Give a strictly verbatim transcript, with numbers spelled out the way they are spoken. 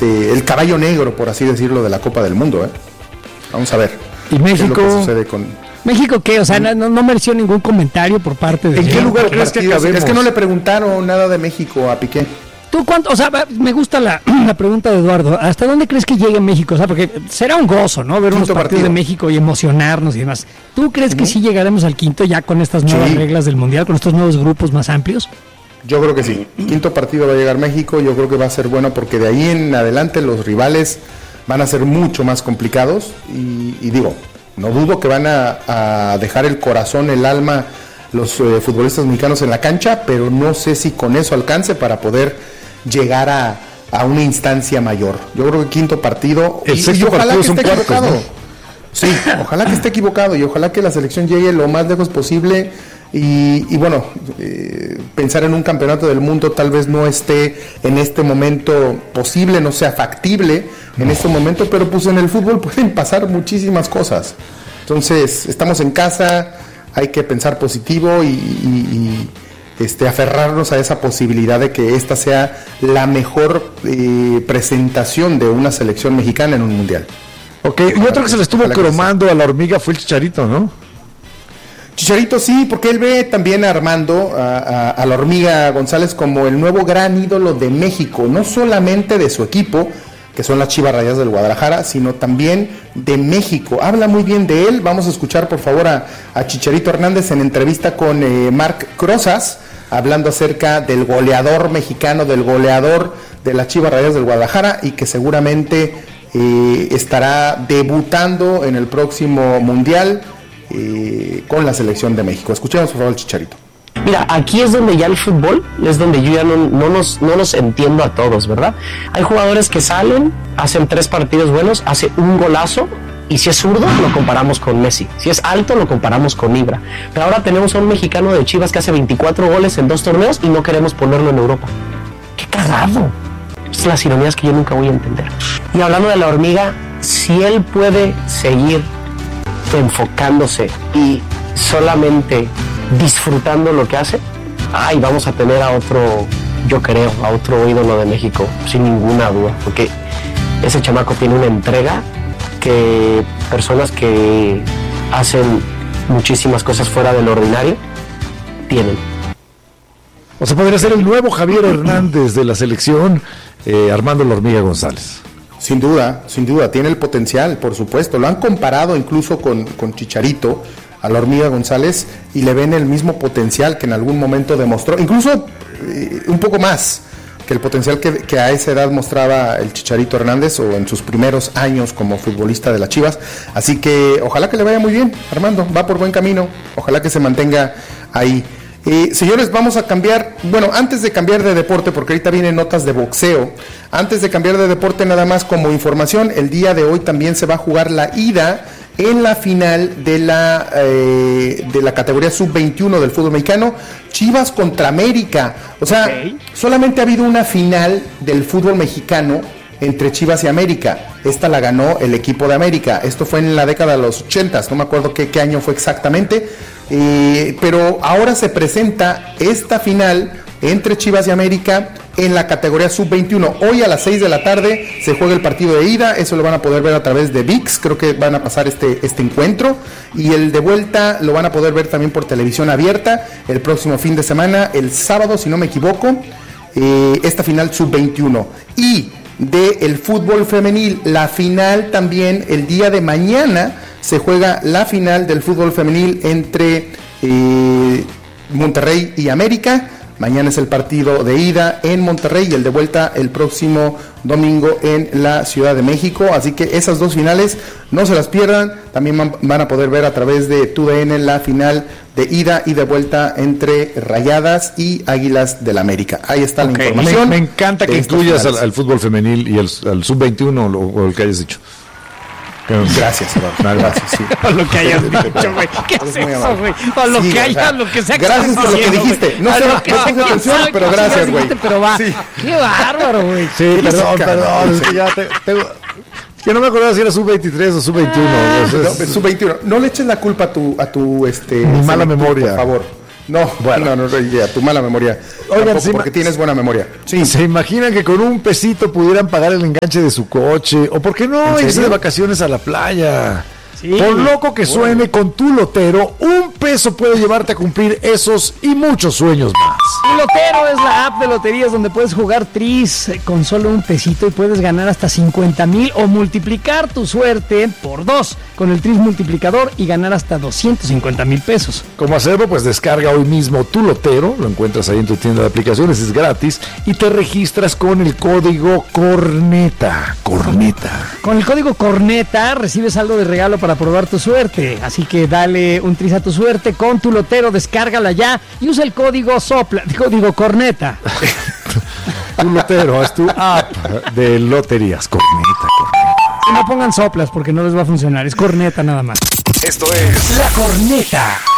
este, el caballo negro, por así decirlo, de la Copa del Mundo, ¿eh? Vamos a ver. ¿Y México? ¿Qué es lo que sucede con... ¿México qué? O sea, no, no mereció ningún comentario por parte de... ¿En qué lugar crees que acabemos? Es que no le preguntaron nada de México a Piqué. ¿Tú cuánto? O sea, me gusta la, la pregunta de Eduardo. ¿Hasta dónde crees que llegue México? O sea, porque será un gozo, ¿no? Ver unos partidos partido. de México y emocionarnos y demás. ¿Tú crees uh-huh. que sí llegaremos al quinto ya con estas nuevas sí. reglas del Mundial, con estos nuevos grupos más amplios? Yo creo que sí. Quinto partido va a llegar México. Yo creo que va a ser bueno porque de ahí en adelante los rivales van a ser mucho más complicados. Y, y digo, no dudo que van a, a dejar el corazón, el alma, los eh, futbolistas mexicanos en la cancha, pero no sé si con eso alcance para poder llegar a, a una instancia mayor. Yo creo que quinto partido el y, sexto y ojalá partido que esté cuartos, equivocado. ¿no? Sí, ojalá que esté equivocado y ojalá que la selección llegue lo más lejos posible y, y bueno, eh, pensar en un campeonato del mundo tal vez no esté en este momento posible, no sea factible en este momento, pero pues en el fútbol pueden pasar muchísimas cosas. Entonces, estamos en casa, hay que pensar positivo y, y, y Este, aferrarnos a esa posibilidad de que esta sea la mejor eh, presentación de una selección mexicana en un mundial. Ok, y otro que se le estuvo cromando a la hormiga fue el Chicharito, ¿no? Chicharito sí, porque él ve también a Armando, a, a, a la hormiga González, como el nuevo gran ídolo de México, no solamente de su equipo, que son las Chivas Rayadas del Guadalajara, sino también de México. Habla muy bien de él. Vamos a escuchar por favor a, a Chicharito Hernández en entrevista con eh, Marc Crozas, hablando acerca del goleador mexicano, del goleador de las Chivas Rayadas del Guadalajara y que seguramente eh, estará debutando en el próximo Mundial eh, con la selección de México. Escuchemos por favor al Chicharito. Mira, aquí es donde ya el fútbol, es donde yo ya no, no, nos, no nos entiendo a todos, ¿verdad? Hay jugadores que salen, hacen tres partidos buenos, hace un golazo, y si es zurdo, lo comparamos con Messi. Si es alto, lo comparamos con Ibra. Pero ahora tenemos a un mexicano de Chivas que hace veinticuatro goles en dos torneos y no queremos ponerlo en Europa. ¡Qué cagado! Son las ironías que yo nunca voy a entender. Y hablando de la hormiga, si él puede seguir enfocándose y solamente disfrutando lo que hace, ay, vamos a tener a otro, yo creo, a otro ídolo de México, sin ninguna duda, porque ese chamaco tiene una entrega que personas que hacen muchísimas cosas fuera del ordinario tienen. O sea, podría ser el nuevo Javier Hernández de la selección, eh, Armando la Hormiga González. Sin duda, sin duda, tiene el potencial, por supuesto. Lo han comparado incluso con, con Chicharito, a la Hormiga González, y le ven el mismo potencial que en algún momento demostró, incluso eh, un poco más que el potencial que, que a esa edad mostraba el Chicharito Hernández o en sus primeros años como futbolista de las Chivas. Así que ojalá que le vaya muy bien, Armando, va por buen camino, ojalá que se mantenga ahí. Eh, señores, vamos a cambiar, bueno, antes de cambiar de deporte, porque ahorita vienen notas de boxeo, antes de cambiar de deporte nada más como información, el día de hoy también se va a jugar la ida en la final de la eh, de la categoría sub veintiuno del fútbol mexicano, Chivas contra América. O sea, okay, solamente ha habido una final del fútbol mexicano entre Chivas y América. Esta la ganó el equipo de América. Esto fue en la década de los ochentas, no me acuerdo qué, qué año fue exactamente, eh, pero ahora se presenta esta final entre Chivas y América en la categoría sub veintiuno. Hoy a las seis de la tarde se juega el partido de ida, eso lo van a poder ver a través de V I X, creo que van a pasar este, este encuentro, y el de vuelta lo van a poder ver también por televisión abierta el próximo fin de semana, el sábado, si no me equivoco, eh, esta final sub veintiuno. Y del fútbol femenil, la final también el día de mañana se juega la final del fútbol femenil entre eh, Monterrey y América. Mañana es el partido de ida en Monterrey y el de vuelta el próximo domingo en la Ciudad de México. Así que esas dos finales no se las pierdan. También van a poder ver a través de T U D N la final de ida y de vuelta entre Rayadas y Águilas del América. Ahí está okay, la información. Me, me encanta que incluyas al, al fútbol femenil y al sub veintiuno o, o el que hayas dicho. Gracias, Eduardo. Gracias, sí. O lo que hayas dicho, güey. ¿Qué es, es eso, güey? O lo sí, que hayas, o sea, lo que sea. Gracias por lo que dijiste. No sé, no tengo atención, pero gracias, güey. Pero va. Sí. Qué bárbaro, güey. Sí, sí, perdón, perdón. Es que ya te, tengo... Yo no me acordaba si era sub veintitrés o sub veintiuno. Ah, o sea, no, sub veintiuno. No le eches la culpa a tu, a tu este, mi mala memoria. Por favor. No, bueno. no, no, ya, tu mala memoria. Oigan, Tampoco, porque tienes buena memoria. Sí. ¿Se imaginan que con un pesito pudieran pagar el enganche de su coche? ¿O por qué no irse de vacaciones a la playa? Sí, por loco que suene, bueno. Con tu lotero, un peso puede llevarte a cumplir esos y muchos sueños más. Tu Lotero es la app de loterías donde puedes jugar tris con solo un pesito y puedes ganar hasta cincuenta mil o multiplicar tu suerte por dos con el tris multiplicador y ganar hasta doscientos cincuenta mil pesos. ¿Cómo hacerlo? Pues descarga hoy mismo Tu Lotero, lo encuentras ahí en tu tienda de aplicaciones, es gratis y te registras con el código CORNETA. Corneta. Con el código CORNETA recibes algo de regalo para probar tu suerte, así que dale un tris a tu suerte con Tu Lotero, descárgala ya y usa el código SOPLA, código CORNETA. Tu Lotero, es tu app de loterías. Corneta, corneta. Y no pongan soplas porque no les va a funcionar, es corneta nada más. Esto es La Corneta.